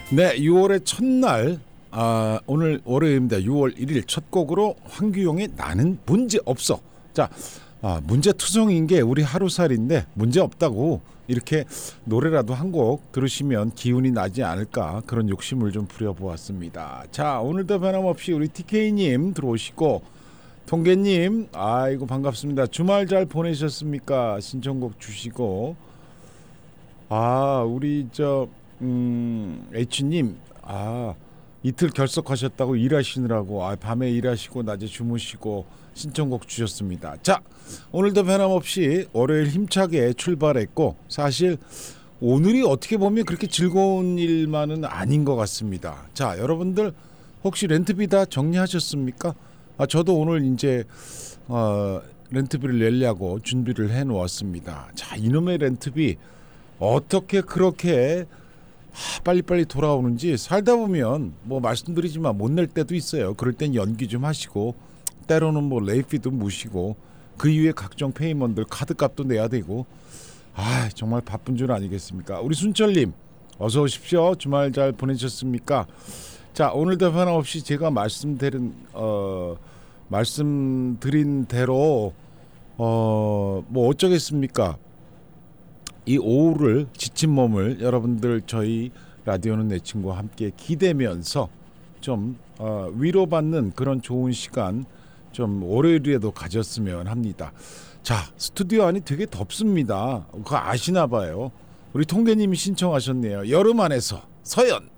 네, 6월의 첫날 오늘 월요일입니다. 6월 1일 첫 곡으로 황규용의 나는 문제없어. 자, 문제투성인 게 우리 하루살인데 문제없다고 이렇게 노래라도 한 곡 들으시면 기운이 나지 않을까 그런 욕심을 좀 부려보았습니다. 자, 오늘도 변함없이 우리 TK님 들어오시고 통계님 아이고 반갑습니다. 주말 잘 보내셨습니까? 신청곡 주시고 우리 H님 이틀 결석하셨다고 일하시느라고 밤에 일하시고 낮에 주무시고 신청곡 주셨습니다. 자, 오늘도 변함없이 월요일 힘차게 출발했고 사실 오늘이 어떻게 보면 그렇게 즐거운 일만은 아닌 것 같습니다. 자, 여러분들 혹시 렌트비 다 정리하셨습니까? 저도 오늘 이제 렌트비를 내려고 준비를 해놓았습니다. 자, 이놈의 렌트비 어떻게 그렇게 빨리빨리 돌아오는지 살다 보면 뭐 말씀드리지만 못 낼 때도 있어요. 그럴 땐 연기 좀 하시고 때로는 뭐 레이피도 무시고 그 이후에 각종 페이먼들 카드값도 내야 되고 정말 바쁜 줄 아니겠습니까? 우리 순철님 어서 오십시오. 주말 잘 보내셨습니까? 자, 오늘도 변함없이 제가 말씀드린 대로 뭐 어쩌겠습니까? 이 오후를 지친 몸을 여러분들 저희 라디오는 내 친구와 함께 기대면서 좀 위로받는 그런 좋은 시간 좀 월요일에도 가졌으면 합니다. 자, 스튜디오 안이 되게 덥습니다. 그거 아시나 봐요. 우리 통계님이 신청하셨네요. 여름 안에서 서연.